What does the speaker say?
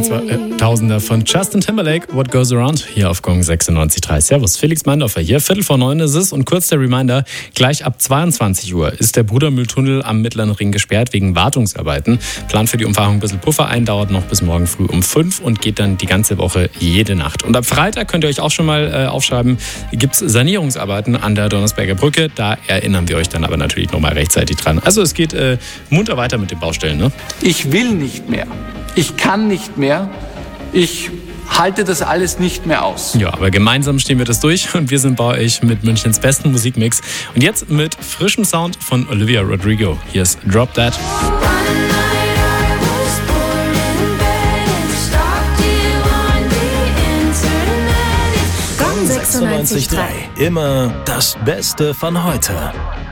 2000er von Justin Timberlake, What Goes Around, hier auf Gong 96.3. Servus, Felix Meindorfer hier, 8:45 ist es und kurz der Reminder, gleich ab 22 Uhr ist der Brudermühltunnel am Mittleren Ring gesperrt wegen Wartungsarbeiten. Plan für die Umfahrung ein bisschen Puffer ein, dauert noch bis morgen früh um 5 und geht dann die ganze Woche jede Nacht. Und ab Freitag könnt ihr euch auch schon mal aufschreiben, gibt es Sanierungsarbeiten an der Donnersberger Brücke, da erinnern wir euch dann aber natürlich nochmal rechtzeitig dran. Also es geht munter weiter mit den Baustellen, ne? Ich will nicht mehr. Ich kann nicht mehr. Ich halte das alles nicht mehr aus. Ja, aber gemeinsam stehen wir das durch und wir sind bei euch mit Münchens besten Musikmix. Und jetzt mit frischem Sound von Olivia Rodrigo. Hier ist Drop That. Gong 96.3. Immer das Beste von heute.